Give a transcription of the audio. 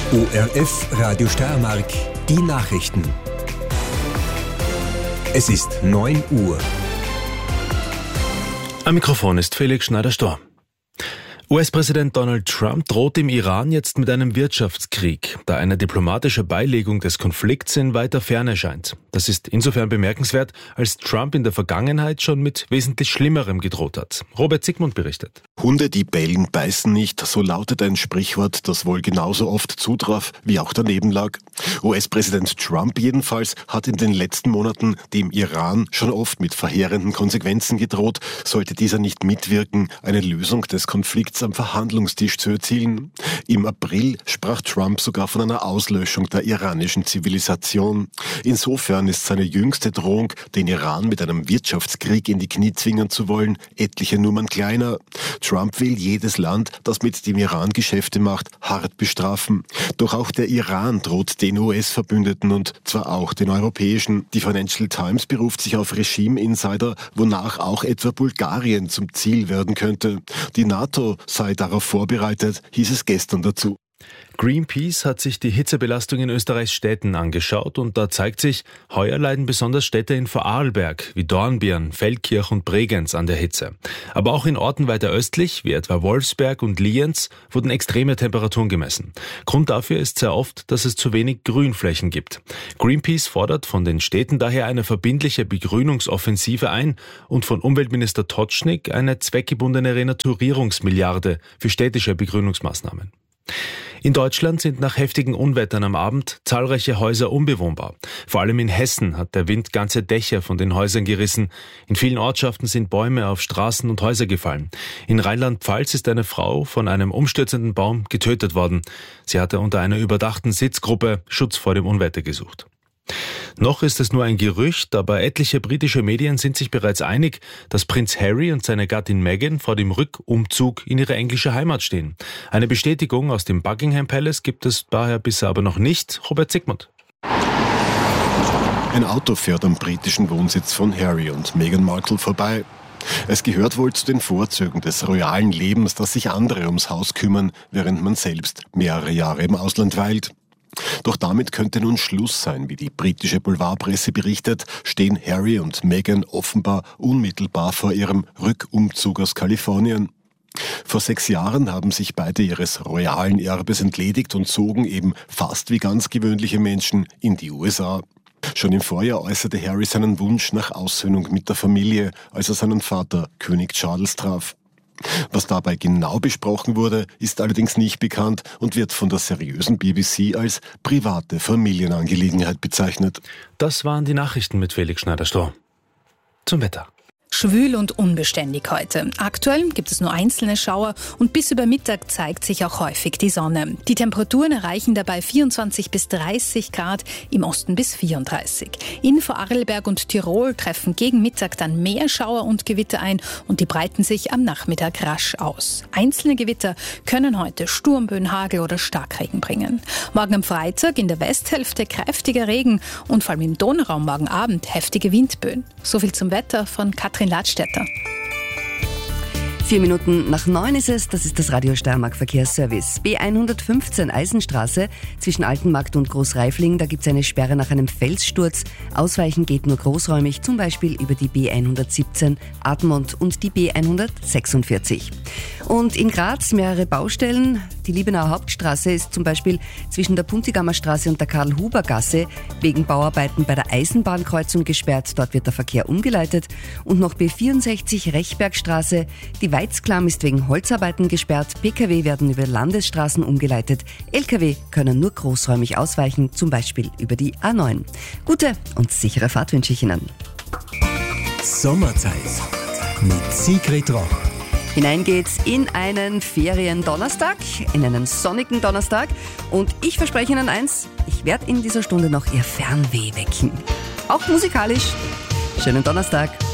ORF Radio Steiermark, die Nachrichten. Es ist 9 Uhr. Am Mikrofon ist Felix Schneider-Storr. US-Präsident Donald Trump droht dem Iran jetzt mit einem Wirtschaftskrieg, da eine diplomatische Beilegung des Konflikts in weiter Ferne scheint. Das ist insofern bemerkenswert, als Trump in der Vergangenheit schon mit wesentlich Schlimmerem gedroht hat. Robert Sigmund berichtet. Hunde, die bellen, beißen nicht, so lautet ein Sprichwort, das wohl genauso oft zutraf, wie auch daneben lag. US-Präsident Trump jedenfalls hat in den letzten Monaten dem Iran schon oft mit verheerenden Konsequenzen gedroht, sollte dieser nicht mitwirken, eine Lösung des Konflikts am Verhandlungstisch zu erzielen. Im April sprach Trump sogar von einer Auslöschung der iranischen Zivilisation. Insofern ist seine jüngste Drohung, den Iran mit einem Wirtschaftskrieg in die Knie zwingen zu wollen, etliche Nummern kleiner. Trump will jedes Land, das mit dem Iran Geschäfte macht, hart bestrafen. Doch auch der Iran droht den US-Verbündeten und zwar auch den europäischen. Die Financial Times beruft sich auf Regime-Insider, wonach auch etwa Bulgarien zum Ziel werden könnte. Die NATO sei darauf vorbereitet, hieß es gestern dazu. Greenpeace hat sich die Hitzebelastung in Österreichs Städten angeschaut und da zeigt sich, heuer leiden besonders Städte in Vorarlberg wie Dornbirn, Feldkirch und Bregenz an der Hitze. Aber auch in Orten weiter östlich, wie etwa Wolfsberg und Lienz, wurden extreme Temperaturen gemessen. Grund dafür ist sehr oft, dass es zu wenig Grünflächen gibt. Greenpeace fordert von den Städten daher eine verbindliche Begrünungsoffensive ein und von Umweltminister Totschnig eine zweckgebundene Renaturierungsmilliarde für städtische Begrünungsmaßnahmen. In Deutschland sind nach heftigen Unwettern am Abend zahlreiche Häuser unbewohnbar. Vor allem in Hessen hat der Wind ganze Dächer von den Häusern gerissen. In vielen Ortschaften sind Bäume auf Straßen und Häuser gefallen. In Rheinland-Pfalz ist eine Frau von einem umstürzenden Baum getötet worden. Sie hatte unter einer überdachten Sitzgruppe Schutz vor dem Unwetter gesucht. Noch ist es nur ein Gerücht, aber etliche britische Medien sind sich bereits einig, dass Prinz Harry und seine Gattin Meghan vor dem Rückumzug in ihre englische Heimat stehen. Eine Bestätigung aus dem Buckingham Palace gibt es daher bisher aber noch nicht. Robert Sigmund. Ein Auto fährt am britischen Wohnsitz von Harry und Meghan Markle vorbei. Es gehört wohl zu den Vorzügen des royalen Lebens, dass sich andere ums Haus kümmern, während man selbst mehrere Jahre im Ausland weilt. Doch damit könnte nun Schluss sein. Wie die britische Boulevardpresse berichtet, stehen Harry und Meghan offenbar unmittelbar vor ihrem Rückumzug aus Kalifornien. Vor 6 Jahren haben sich beide ihres royalen Erbes entledigt und zogen eben fast wie ganz gewöhnliche Menschen in die USA. Schon im Vorjahr äußerte Harry seinen Wunsch nach Aussöhnung mit der Familie, als er seinen Vater König Charles traf. Was dabei genau besprochen wurde, ist allerdings nicht bekannt und wird von der seriösen BBC als private Familienangelegenheit bezeichnet. Das waren die Nachrichten mit Felix Schneider-Storr. Zum Wetter. Schwül und unbeständig heute. Aktuell gibt es nur einzelne Schauer und bis über Mittag zeigt sich auch häufig die Sonne. Die Temperaturen erreichen dabei 24 bis 30 Grad, im Osten bis 34. In Vorarlberg und Tirol treffen gegen Mittag dann mehr Schauer und Gewitter ein und die breiten sich am Nachmittag rasch aus. Einzelne Gewitter können heute Sturmböen, Hagel oder Starkregen bringen. Morgen am Freitag in der Westhälfte kräftiger Regen und vor allem im Donauraum morgen Abend heftige Windböen. Soviel zum Wetter von Katrin Ladstätter. 4 Minuten nach 9 ist es, das ist das Radio Steiermark Verkehrsservice. B115 Eisenstraße zwischen Altenmarkt und Großreifling, da gibt es eine Sperre nach einem Felssturz. Ausweichen geht nur großräumig, zum Beispiel über die B117 Admont und die B146. Und in Graz mehrere Baustellen. Die Liebenauer Hauptstraße ist zum Beispiel zwischen der Puntigammer Straße und der Karl-Huber-Gasse wegen Bauarbeiten bei der Eisenbahnkreuzung gesperrt. Dort wird der Verkehr umgeleitet. Und noch B64 Rechbergstraße. Die Weizklam ist wegen Holzarbeiten gesperrt. Pkw werden über Landesstraßen umgeleitet. Lkw können nur großräumig ausweichen, zum Beispiel über die A9. Gute und sichere Fahrt wünsche ich Ihnen. Sommerzeit mit Sigrid Roch. Hinein geht's in einen Ferien-Donnerstag, in einen sonnigen Donnerstag. Und ich verspreche Ihnen eins, ich werde in dieser Stunde noch Ihr Fernweh wecken. Auch musikalisch. Schönen Donnerstag.